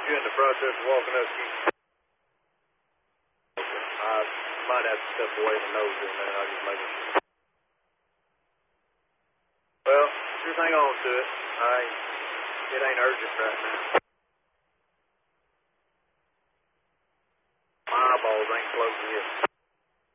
you're in the process of walking up, I might have to step away from those in there. I'll just make it. Well, just hang on to it. It ain't urgent right now. My eyeballs ain't closing yet.